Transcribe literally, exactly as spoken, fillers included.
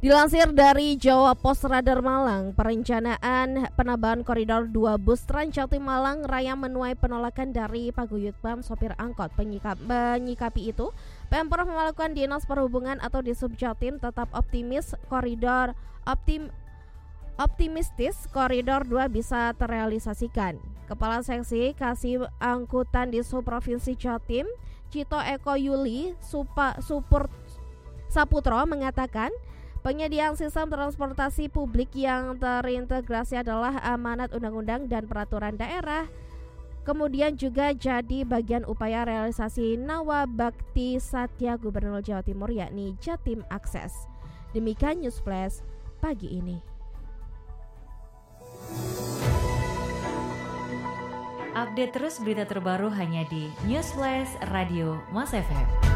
Dilansir dari Jawa Pos Radar Malang, perencanaan penambahan koridor dua bus Trans Jatim Malang Raya menuai penolakan dari paguyuban sopir angkot. Penyikap, menyikapi itu, Pemprov melakukan Dinas Perhubungan atau Disub Jatim tetap optimis koridor optim optimistis koridor dua bisa terrealisasikan. Kepala Seksi Kasih Angkutan Disub Provinsi Jatim, Cito Eko Yuli Supa, Supur Saputro mengatakan, penyediaan sistem transportasi publik yang terintegrasi adalah amanat undang-undang dan peraturan daerah. Kemudian juga jadi bagian upaya realisasi Nawabakti Satya Gubernur Jawa Timur, yakni Jatim Akses. Demikian News Flash pagi ini. Update terus berita terbaru hanya di News Flash Radio Mas F M.